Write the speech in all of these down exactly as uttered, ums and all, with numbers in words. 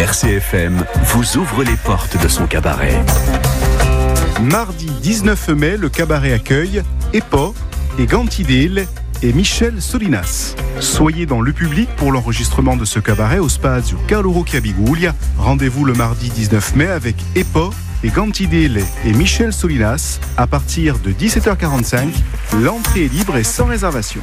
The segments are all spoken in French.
R C F M vous ouvre les portes de son cabaret. Mardi dix-neuf mai, le cabaret accueille Epo et Gantidel et Michel Solinas. Soyez dans le public pour l'enregistrement de ce cabaret au Spazio Carlo Chiabiguglia. Rendez-vous le mardi dix-neuf mai avec Epo et Gantidel et Michel Solinas à partir de dix-sept heures quarante-cinq. L'entrée est libre et sans réservation.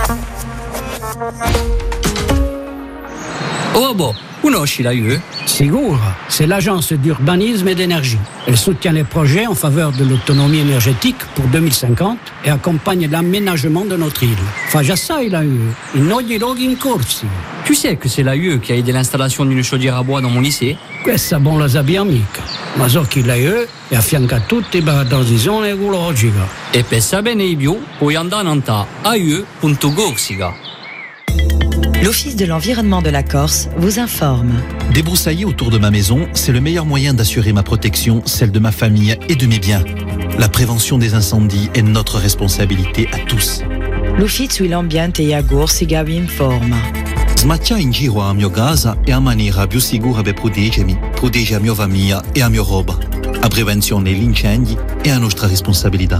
Oh bon, conosci la U E? Sicuro, c'est l'agence d'urbanisme et d'énergie. Elle soutient les projets en faveur de l'autonomie énergétique pour deux mille cinquante et accompagne l'aménagement de notre île. Fa già sai la U E, in ogni luogo in corsi. Tu sais que c'est la U E qui a aidé l'installation d'une chaudière à bois dans mon lycée? Questa bon la sappia mica, ma so che la U E è affiancata per la transizione ecologica. E per sapere di più puoi andare a a u e punto corsica. L'Office de l'environnement de la Corse vous informe. Débroussailler autour de ma maison, c'est le meilleur moyen d'assurer ma protection, celle de ma famille et de mes biens. La prévention des incendies est notre responsabilité à tous. L'Ufficio sull'ambiente e a Corsica vi informa. Smattia in giro a mio casa è a maniera più sicura per proteggermi, protegge a mia famiglia e a mia roba. A prevenzione degli incendi è a nostra responsabilità.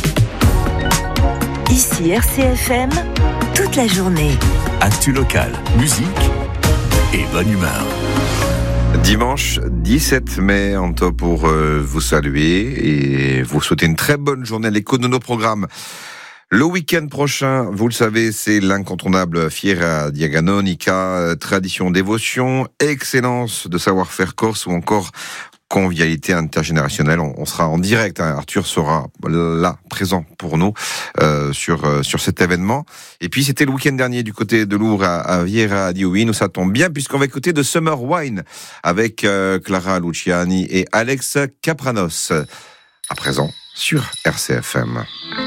Ici R C F M, toute la journée. Actu local, musique et bonne humeur. Dimanche dix-sept mai, en top pour euh, vous saluer et vous souhaiter une très bonne journée à l'écoute de nos programmes. Le week-end prochain, vous le savez, c'est l'incontournable Fiera Diaganonica, tradition, dévotion, excellence de savoir-faire corse ou encore convivialité intergénérationnelle. On, on sera en direct, hein. Arthur sera là, présent pour nous euh, sur euh, sur cet événement. Et puis c'était le week-end dernier du côté de Lourdes à, à Viera Dioui. Nous, ça tombe bien puisqu'on va écouter de Summer Wine avec euh, Clara Luciani et Alex Capranos. À présent sur R C F M.